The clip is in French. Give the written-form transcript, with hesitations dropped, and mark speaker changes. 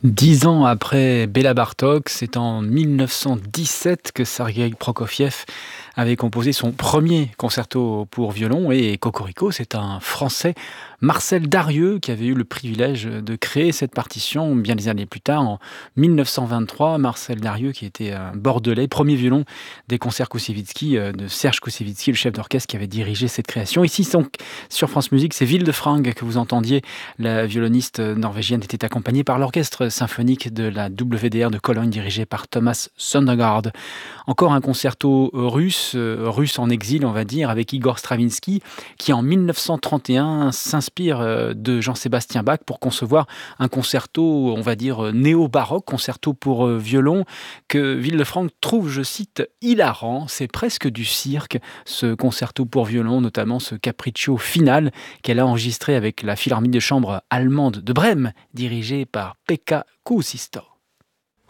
Speaker 1: 10 ans après Béla Bartók, c'est en 1917 que Sergueï Prokofiev avait composé son premier concerto pour violon et Cocorico, c'est un Français, Marcel Darieux, qui avait eu le privilège de créer cette partition bien des années plus tard, en 1923. Marcel Darieux, qui était un Bordelais, premier violon des concerts Koussevitzky, de Serge Koussevitzky, le chef d'orchestre qui avait dirigé cette création. Ici, donc, sur France Musique, c'est Vilde que vous entendiez. La violoniste norvégienne était accompagnée par l'orchestre symphonique de la WDR de Cologne, dirigé par Thomas Søndergaard. Encore un concerto russe en exil, on va dire, avec Igor Stravinsky, qui en 1931 s'inspire de Jean-Sébastien Bach pour concevoir un concerto, on va dire, néo-baroque, concerto pour violon, que Villefranche trouve, je cite, hilarant. C'est presque du cirque, ce concerto pour violon, notamment ce capriccio final qu'elle a enregistré avec la Philharmonie de chambre allemande de Brême, dirigée par Pekka Kuusisto.